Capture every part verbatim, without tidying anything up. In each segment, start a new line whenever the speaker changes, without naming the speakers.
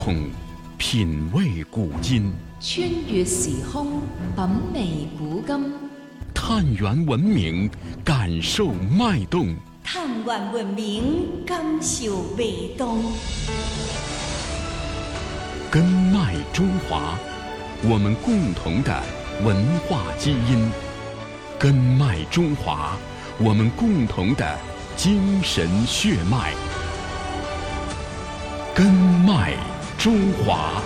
品味古今，
穿越時空，品味古今。
探源文明，感受脈動。
探源文明，感受脈動。
根脈中華，我們共同的文化基因。根脈中華，我們共同的精神血脈。根脈中華。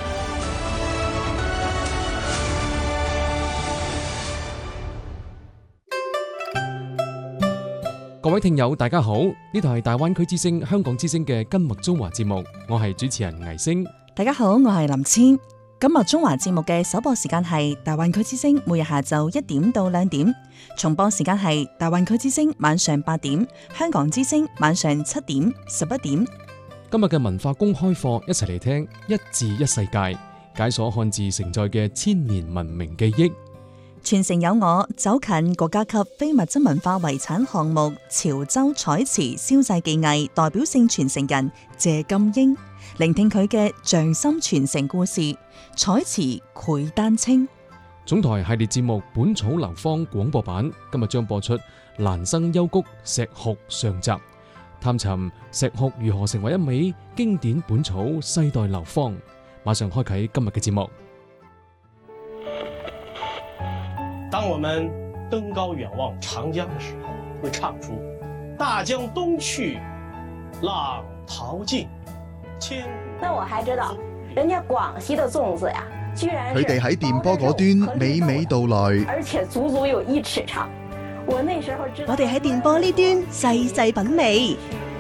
各位聽友大家好，呢度係大灣區之聲香港之聲嘅根脈中華節目，我係主持人倪星。
大家好，我係林千。根脈中華節目嘅首播時間係大灣區之聲每日下晝一點到兩點，重播時間係大灣區之聲晚上八點，香港之聲晚上七點、十一點。
今日嘅文化公開課，一齊嚟聽一字一世界，解鎖漢字承載嘅千年文明記憶。
傳承有我走近國家級非物質文化遺產項目潮州彩瓷燒製技藝代表性傳承人謝金英，聆聽佢嘅匠心傳承故事。彩瓷繪丹青
總台系列節目《本草流芳》廣播版今日將播出蘭生幽谷石斛上集，探尋石斛如何成為一味經典本草世代流芳。馬上開啟今日嘅節目。
當我們登高遠望長江的時候，會唱出大江東去，浪淘盡，千古。
那我還知道，人家廣西的粽子呀，居然
佢哋喺電波嗰端娓娓道來，
而且足足有一尺長。我那時候知道，
我哋喺電波呢端細細品味，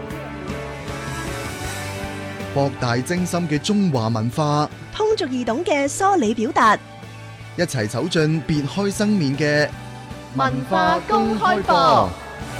博大精深嘅中華文化，
通俗易懂嘅梳理表達。
一齊走進別開生面嘅文化公開課。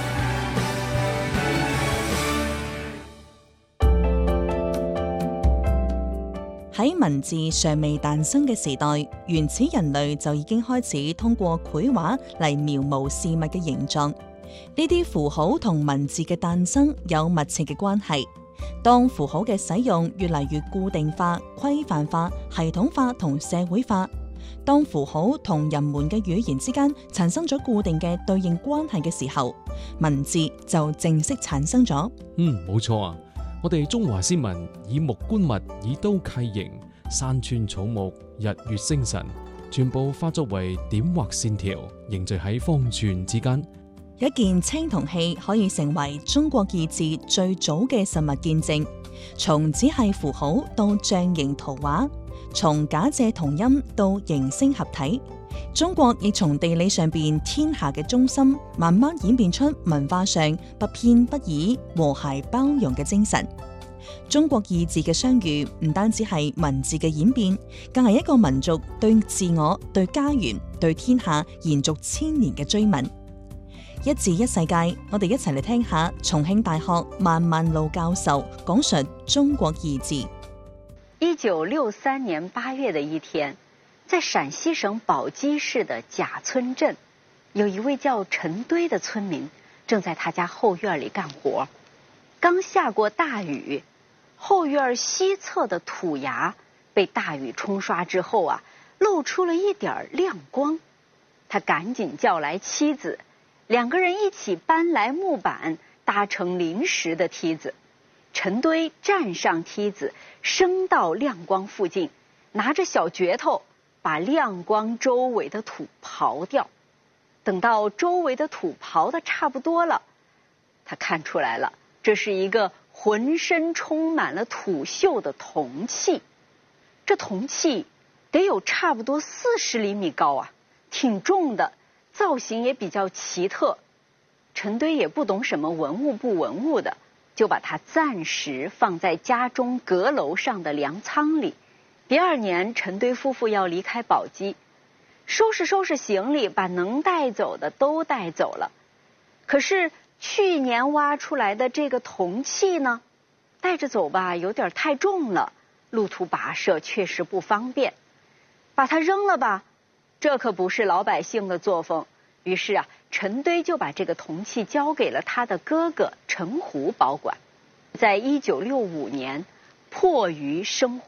喺文字尚未誕生嘅時代，原始人類就已經開始通過繪畫嚟描摹事物嘅形狀。呢啲符號同文字嘅誕生有密切嘅關係。當符號嘅使用越嚟越固定化、規範化、系統化同社會化，當符號同人們嘅語言之間產生咗固定嘅對應關係嘅時候，文字就正式產生咗。
嗯，冇錯啊！我哋中華先民以木觀物，以刀契形，山川草木、日月星辰，全部化作為點畫線條，凝聚喺方寸之間。
一件青銅器可以成為中國意志最早嘅實物見證，從只係符號到象形圖畫，從假借同音到形聲合體。中國亦從地理上邊天下嘅中心，慢慢演變出文化上不偏不倚、和諧包容嘅精神。中國意志嘅相遇，唔單止係文字嘅演變，更係一個民族對自我、對家園、對天下延續千年嘅追問。一字一世界，我哋一齊嚟聽下重慶大學萬萬路教授講述中國意志。
一九六三年八月的一天，在陝西省寶雞市的賈村鎮，有一位叫陳堆的村民，正在他家後院裏幹活。剛下過大雨，後院西側的土崖被大雨沖刷之後啊，露出了一點亮光。他趕緊叫來妻子，兩個人一起搬來木板，搭成臨時的梯子。陳堆站上梯子，升到亮光附近，拿着小鉸頭把亮光周圍的土刨掉。等到周圍的土刨得差不多了，他看出來了，這是一個渾身充滿了土鏽的銅器。這銅器得有差不多四十厘米高啊，挺重的，造型也比較奇特。陳堆也不懂什麼文物不文物的，就把它暫時放在家中閣樓上的糧倉裏。第二年，陳堆夫婦要離開寶雞，收拾收拾行李，把能帶走的都帶走了。可是去年挖出來的這個銅器呢，帶着走吧，有點太重了，路途跋涉確實不方便。把它扔了吧，這可不是老百姓的作風。於是啊，陳堆就把這個銅器交給了他的哥哥陳胡保管。在一九六五年， 迫于生活。